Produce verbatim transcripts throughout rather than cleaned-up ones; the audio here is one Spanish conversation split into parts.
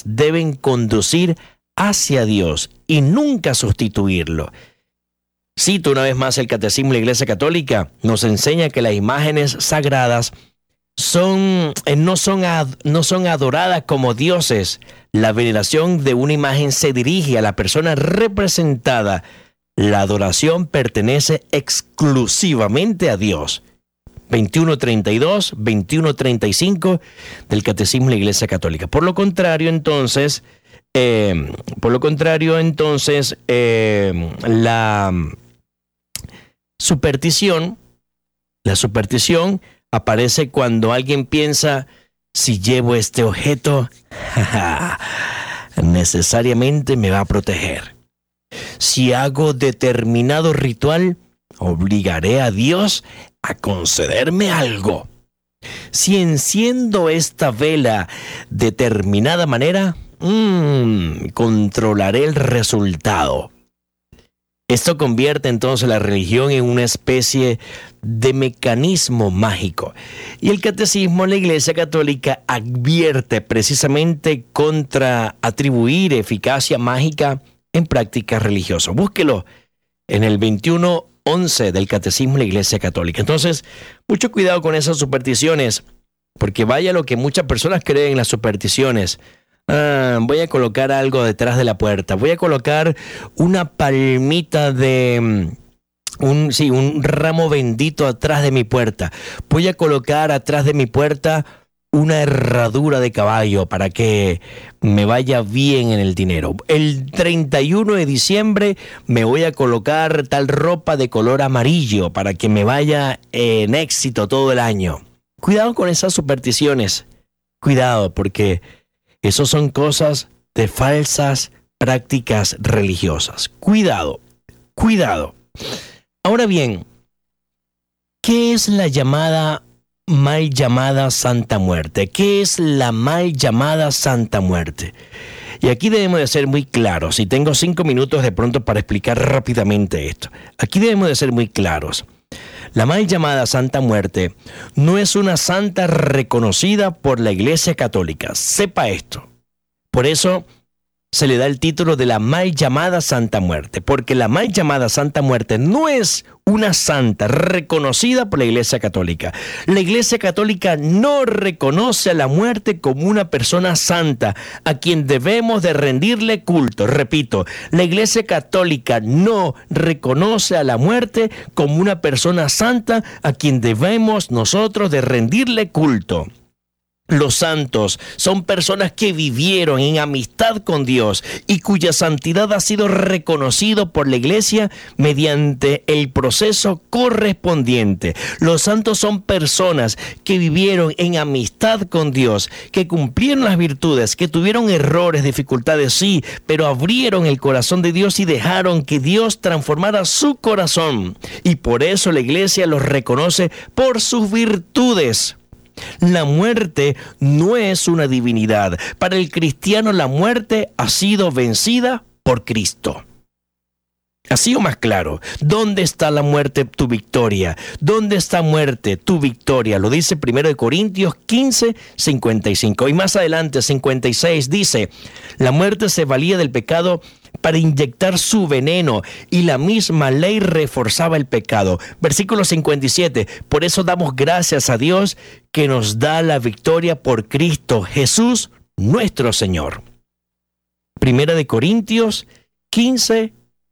deben conducir hacia Dios y nunca sustituirlo. Cito una vez más el Catecismo de la Iglesia Católica, nos enseña que las imágenes sagradas son, eh, no, son ad, no son adoradas como dioses. La veneración de una imagen se dirige a la persona representada. La adoración pertenece exclusivamente a Dios. veintiuno treinta y dos, veintiuno treinta y cinco del Catecismo de la Iglesia Católica. Por lo contrario, entonces, eh, por lo contrario, entonces, eh, la superstición, la superstición aparece cuando alguien piensa, si llevo este objeto, necesariamente me va a proteger. Si hago determinado ritual, obligaré a Dios a concederme algo. Si enciendo esta vela de determinada manera, mmm, controlaré el resultado. Esto convierte entonces la religión en una especie de mecanismo mágico. Y el Catecismo de la Iglesia Católica advierte precisamente contra atribuir eficacia mágica en prácticas religiosas. Búsquelo en el veintiuno once del Catecismo de la Iglesia Católica. Entonces, mucho cuidado con esas supersticiones, porque vaya lo que muchas personas creen en las supersticiones. Ah, voy a colocar algo detrás de la puerta. Voy a colocar una palmita de... Un, sí, un ramo bendito atrás de mi puerta. Voy a colocar atrás de mi puerta una herradura de caballo para que me vaya bien en el dinero. El treinta y uno de diciembre me voy a colocar tal ropa de color amarillo para que me vaya en éxito todo el año. Cuidado con esas supersticiones. Cuidado, porque esos son cosas de falsas prácticas religiosas. Cuidado, cuidado. Ahora bien, ¿qué es la llamada mal llamada Santa Muerte? ¿Qué es la mal llamada Santa Muerte? Y aquí debemos de ser muy claros, y tengo cinco minutos de pronto para explicar rápidamente esto. Aquí debemos de ser muy claros. La mal llamada Santa Muerte no es una santa reconocida por la Iglesia Católica. Sepa esto. Por eso se le da el título de la mal llamada Santa Muerte, porque la mal llamada Santa Muerte no es una santa reconocida por la Iglesia Católica. La Iglesia Católica no reconoce a la muerte como una persona santa a quien debemos de rendirle culto. Repito, la Iglesia Católica no reconoce a la muerte como una persona santa a quien debemos nosotros de rendirle culto. Los santos son personas que vivieron en amistad con Dios y cuya santidad ha sido reconocido por la Iglesia mediante el proceso correspondiente. Los santos son personas que vivieron en amistad con Dios, que cumplieron las virtudes, que tuvieron errores, dificultades, sí, pero abrieron el corazón de Dios y dejaron que Dios transformara su corazón. Y por eso la Iglesia los reconoce por sus virtudes. La muerte no es una divinidad. Para el cristiano la muerte ha sido vencida por Cristo. Así o más claro, ¿dónde está la muerte, tu victoria? ¿Dónde está muerte, tu victoria? Lo dice primero de Corintios quince, cincuenta y cinco. Y más adelante, cincuenta y seis, dice, la muerte se valía del pecado para inyectar su veneno, y la misma ley reforzaba el pecado. Versículo cincuenta y siete, por eso damos gracias a Dios que nos da la victoria por Cristo Jesús, nuestro Señor. Primera de Corintios quince,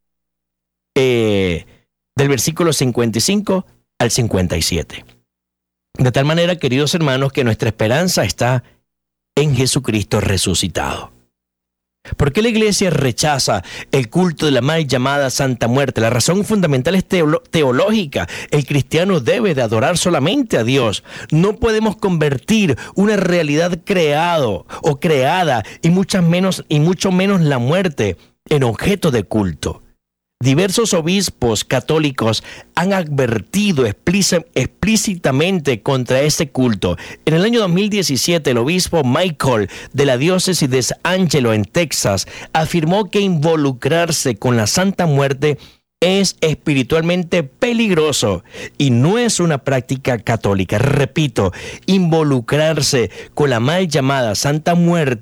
eh, del versículo cincuenta y cinco al cincuenta y siete. De tal manera, queridos hermanos, que nuestra esperanza está en Jesucristo resucitado. ¿Por qué la Iglesia rechaza el culto de la mal llamada Santa Muerte? La razón fundamental es teolo- teológica. El cristiano debe de adorar solamente a Dios. No podemos convertir una realidad creado o creada y, muchas menos, y mucho menos la muerte en objeto de culto. Diversos obispos católicos han advertido explícitamente contra este culto. En el año dos mil diecisiete, el obispo Michael de la diócesis de San Angelo en Texas afirmó que involucrarse con la Santa Muerte es espiritualmente peligroso y no es una práctica católica. Repito, involucrarse con la mal llamada Santa Muerte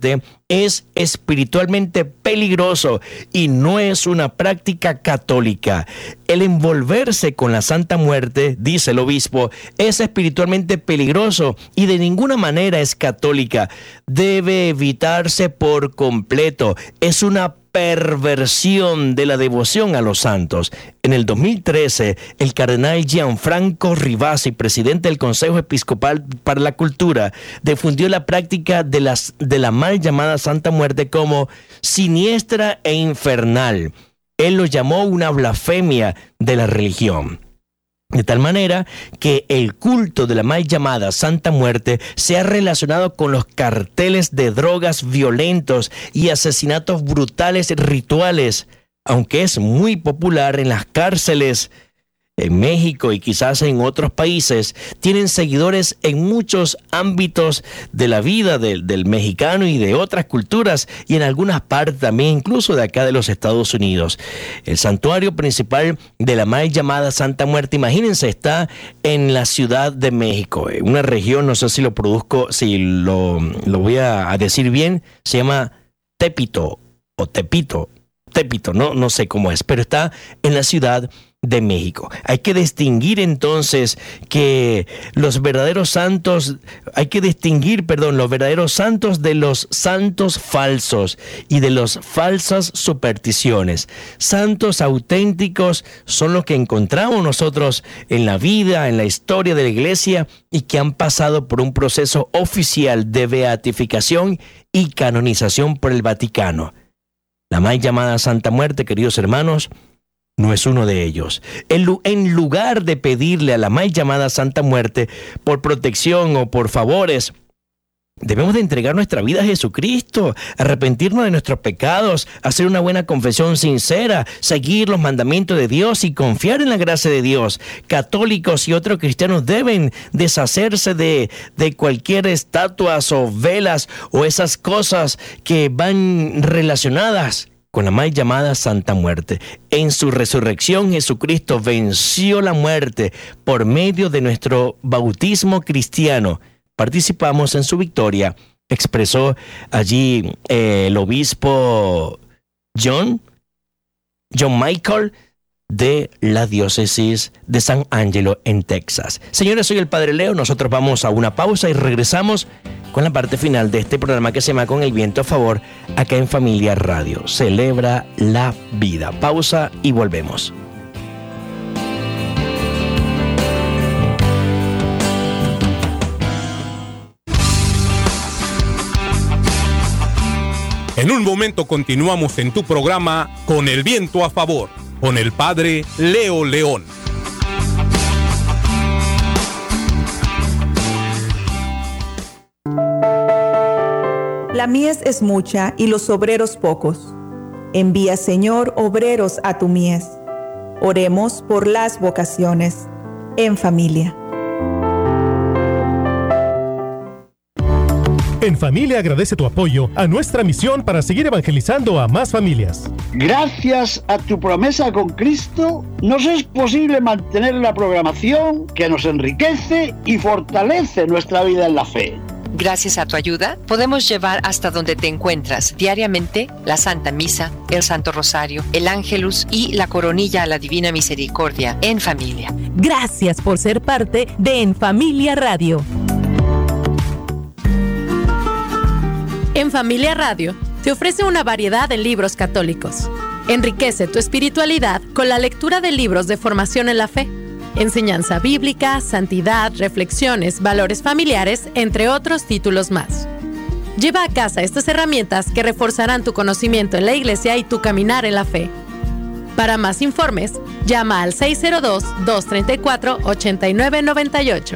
es espiritualmente peligroso y no es una práctica católica. El envolverse con la Santa Muerte, dice el obispo, es espiritualmente peligroso y de ninguna manera es católica. Debe evitarse por completo. Es una perversión de la devoción a los santos. En el dos mil trece, el cardenal Gianfranco Rivasi, presidente del Consejo Episcopal para la Cultura, difundió la práctica de, las, de la mal llamada Santa Muerte como siniestra e infernal. Él lo llamó una blasfemia de la religión. De tal manera que el culto de la mal llamada Santa Muerte se ha relacionado con los carteles de drogas violentos y asesinatos brutales rituales, aunque es muy popular en las cárceles en México y quizás en otros países. Tienen seguidores en muchos ámbitos de la vida del, del mexicano y de otras culturas, y en algunas partes también, incluso de acá de los Estados Unidos. El santuario principal de la mal llamada Santa Muerte, imagínense, está en la Ciudad de México, una región, no sé si lo produzco, si lo, lo voy a, a decir bien, se llama Tepito o Tepito, Tepito, no, no sé cómo es, pero está en la Ciudad de México. Hay que distinguir entonces que los verdaderos santos, hay que distinguir, perdón, los verdaderos santos de los santos falsos y de las falsas supersticiones. Santos auténticos son los que encontramos nosotros en la vida, en la historia de la iglesia y que han pasado por un proceso oficial de beatificación y canonización por el Vaticano. La mal llamada Santa Muerte, queridos hermanos, no es uno de ellos. En lugar de pedirle a la mal llamada Santa Muerte por protección o por favores, debemos de entregar nuestra vida a Jesucristo, arrepentirnos de nuestros pecados, hacer una buena confesión sincera, seguir los mandamientos de Dios y confiar en la gracia de Dios. Católicos y otros cristianos deben deshacerse de, de cualquier estatuas o velas o esas cosas que van relacionadas con la mal llamada Santa Muerte. En su resurrección, Jesucristo venció la muerte por medio de nuestro bautismo cristiano. Participamos en su victoria, expresó allí eh, el obispo John, John Michael, de la diócesis de San Angelo en Texas. Señores, soy el Padre Leo. Nosotros vamos a una pausa y regresamos con la parte final de este programa que se llama Con el Viento a Favor, acá en Familia Radio. Celebra la vida. Pausa y volvemos. En un momento continuamos en tu programa Con el Viento a Favor, con el Padre Leo León. La mies es mucha y los obreros pocos. Envía, Señor, obreros a tu mies. Oremos por las vocaciones en familia. En Familia agradece tu apoyo a nuestra misión para seguir evangelizando a más familias. Gracias a tu promesa con Cristo, nos es posible mantener la programación que nos enriquece y fortalece nuestra vida en la fe. Gracias a tu ayuda, podemos llevar hasta donde te encuentras diariamente la Santa Misa, el Santo Rosario, el Ángelus y la Coronilla a la Divina Misericordia en familia. Gracias por ser parte de En Familia Radio. En Familia Radio te ofrece una variedad de libros católicos. Enriquece tu espiritualidad con la lectura de libros de formación en la fe, enseñanza bíblica, santidad, reflexiones, valores familiares, entre otros títulos más. Lleva a casa estas herramientas que reforzarán tu conocimiento en la Iglesia y tu caminar en la fe. Para más informes, llama al seis cero dos, dos tres cuatro, ocho nueve nueve ocho.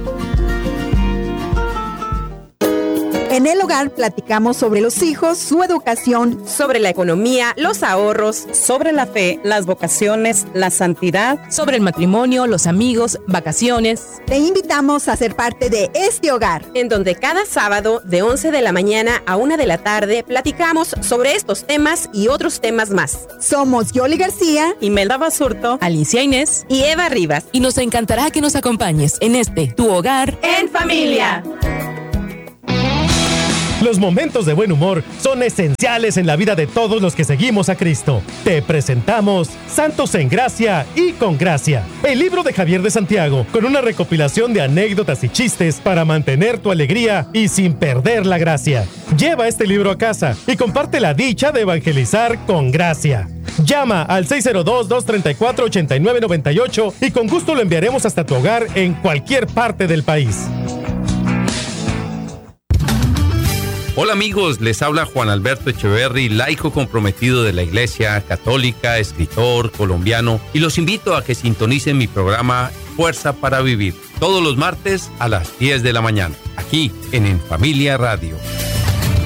En el hogar platicamos sobre los hijos, su educación, sobre la economía, los ahorros, sobre la fe, las vocaciones, la santidad, sobre el matrimonio, los amigos, vacaciones. Te invitamos a ser parte de este hogar, en donde cada sábado de once de la mañana a una de la tarde platicamos sobre estos temas y otros temas más. Somos Yoli García, Imelda Basurto, Alicia Inés y Eva Rivas. Y nos encantará que nos acompañes en este, tu hogar en familia. Los momentos de buen humor son esenciales en la vida de todos los que seguimos a Cristo. Te presentamos Santos en Gracia y con Gracia, el libro de Javier de Santiago, con una recopilación de anécdotas y chistes para mantener tu alegría y sin perder la gracia. Lleva este libro a casa y comparte la dicha de evangelizar con gracia. Llama al seis cero dos, dos tres cuatro, ocho nueve nueve ocho y con gusto lo enviaremos hasta tu hogar en cualquier parte del país. Hola amigos, les habla Juan Alberto Echeverry, laico comprometido de la Iglesia Católica, escritor colombiano, y los invito a que sintonicen mi programa Fuerza para Vivir, todos los martes a las diez de la mañana, aquí en En Familia Radio.